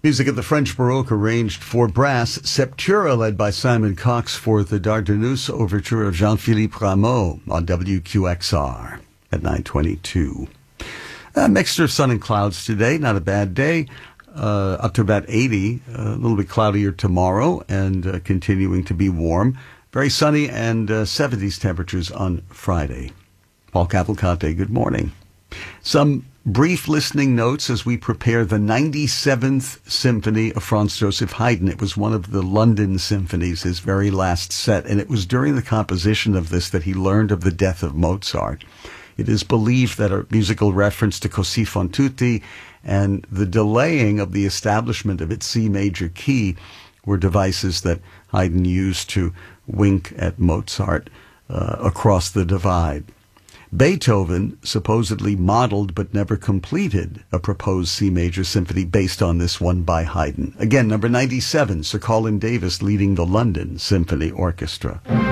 Music of the French Baroque arranged for brass. Septura led by Simon Cox for the Dardanus Overture of Jean-Philippe Rameau on WQXR at 9:22. A mixture of sun and clouds today. Not a bad day. Up to about 80. A little bit cloudier tomorrow and continuing to be warm. Very sunny and 70s temperatures on Friday. Paul Cavalcante, good morning. Some brief listening notes as we prepare the 97th Symphony of Franz Joseph Haydn. It was one of the London symphonies, his very last set, and it was during the composition of this that he learned of the death of Mozart. It is believed that a musical reference to Così fan tutti and the delaying of the establishment of its C major key were devices that Haydn used to wink at Mozart across the divide. Beethoven supposedly modeled but never completed a proposed C major symphony based on this one by Haydn. Again, number 97, Sir Colin Davis leading the London Symphony Orchestra.